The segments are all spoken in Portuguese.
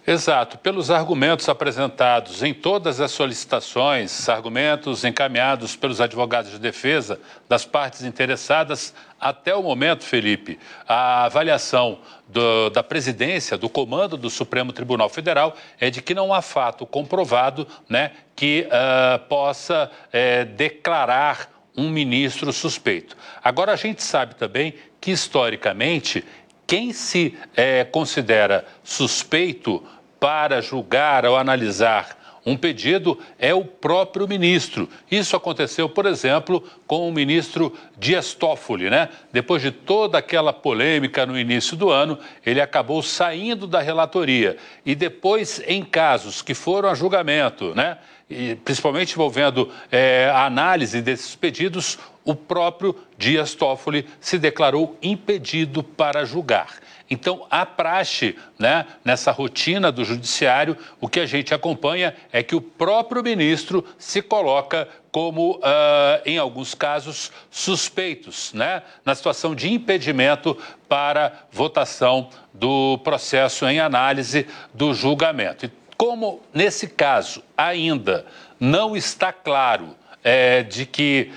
Exato. Pelos argumentos apresentados em todas as solicitações, argumentos encaminhados pelos advogados de defesa das partes interessadas, até o momento, Felipe, a avaliação da presidência, do comando do Supremo Tribunal Federal é de que não há fato comprovado, né, que possa declarar um ministro suspeito. Agora, a gente sabe também que, historicamente, quem se considera suspeito para julgar ou analisar um pedido é o próprio ministro. Isso aconteceu, por exemplo, com o ministro Dias Toffoli, né? Depois de toda aquela polêmica no início do ano, ele acabou saindo da relatoria. E depois, em casos que foram a julgamento, né? E principalmente envolvendo a análise desses pedidos, o próprio Dias Toffoli se declarou impedido para julgar. Então, a praxe, né, nessa rotina do judiciário, o que a gente acompanha é que o próprio ministro se coloca como, em alguns casos, suspeitos, né, na situação de impedimento para votação do processo em análise do julgamento. E como, nesse caso, ainda não está claro de que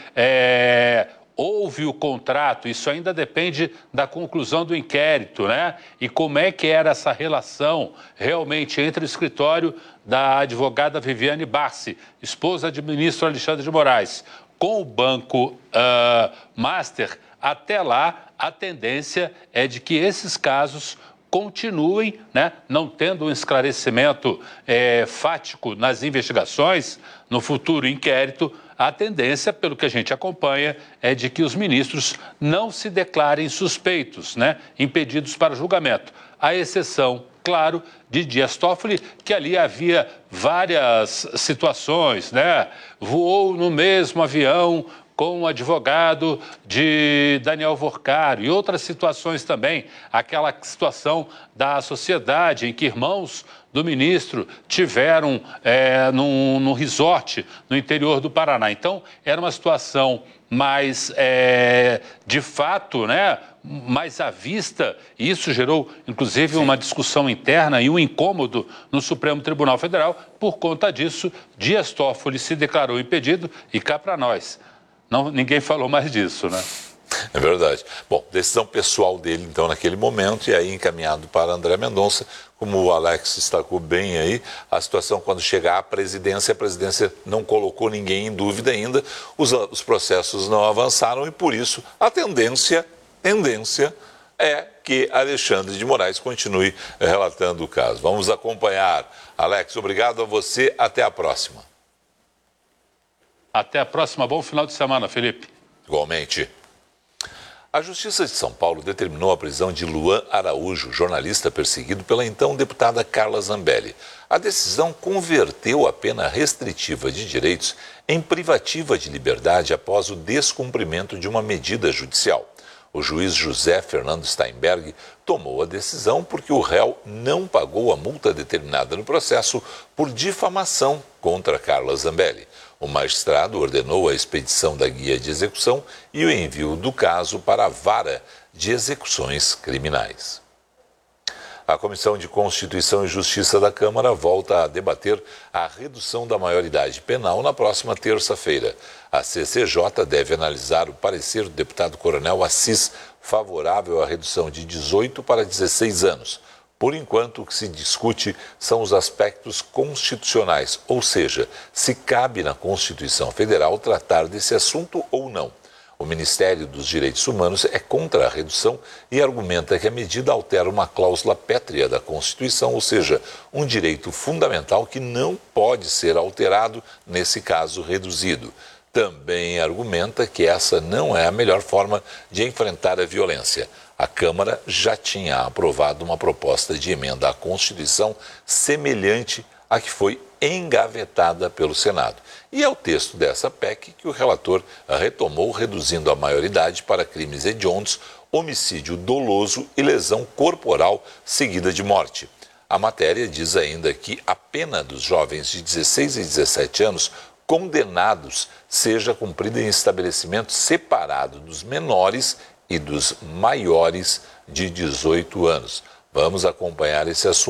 houve o contrato, isso ainda depende da conclusão do inquérito, né? E como é que era essa relação realmente entre o escritório da advogada Viviane Barsi, esposa do ministro Alexandre de Moraes, com o Banco Master. Até lá, a tendência é de que esses casos continuem, né, não tendo um esclarecimento fático nas investigações, no futuro inquérito. A tendência, pelo que a gente acompanha, é de que os ministros não se declarem suspeitos, né, impedidos para julgamento. À exceção, claro, de Dias Toffoli, que ali havia várias situações, né? Voou no mesmo avião com o advogado de Daniel Worcari e outras situações também, aquela situação da sociedade em que irmãos do ministro tiveram num resort no interior do Paraná. Então, era uma situação mais, de fato, né, mais à vista, e isso gerou, inclusive, uma discussão interna e um incômodo no Supremo Tribunal Federal. Por conta disso, Dias Toffoli se declarou impedido e cá para nós. Não, ninguém falou mais disso, né? É verdade. Bom, decisão pessoal dele, então, naquele momento, e aí encaminhado para André Mendonça. Como o Alex destacou bem aí, a situação quando chegar à presidência, a presidência não colocou ninguém em dúvida ainda, os processos não avançaram e, por isso, a tendência é que Alexandre de Moraes continue relatando o caso. Vamos acompanhar. Alex, obrigado a você. Até a próxima. Até a próxima. Bom final de semana, Felipe. Igualmente. A Justiça de São Paulo determinou a prisão de Luan Araújo, jornalista perseguido pela então deputada Carla Zambelli. A decisão converteu a pena restritiva de direitos em privativa de liberdade após o descumprimento de uma medida judicial. O juiz José Fernando Steinberg tomou a decisão porque o réu não pagou a multa determinada no processo por difamação contra Carla Zambelli. O magistrado ordenou a expedição da guia de execução e o envio do caso para a Vara de Execuções Criminais. A Comissão de Constituição e Justiça da Câmara volta a debater a redução da maioridade penal na próxima terça-feira. A CCJ deve analisar o parecer do deputado Coronel Assis, favorável à redução de 18 para 16 anos. Por enquanto, o que se discute são os aspectos constitucionais, ou seja, se cabe na Constituição Federal tratar desse assunto ou não. O Ministério dos Direitos Humanos é contra a redução e argumenta que a medida altera uma cláusula pétrea da Constituição, ou seja, um direito fundamental que não pode ser alterado, nesse caso reduzido. Também argumenta que essa não é a melhor forma de enfrentar a violência. A Câmara já tinha aprovado uma proposta de emenda à Constituição semelhante à que foi engavetada pelo Senado. E é o texto dessa PEC que o relator retomou, reduzindo a maioridade para crimes hediondos, homicídio doloso e lesão corporal seguida de morte. A matéria diz ainda que a pena dos jovens de 16 e 17 anos condenados seja cumprida em estabelecimento separado dos menores e dos maiores de 18 anos. Vamos acompanhar esse assunto.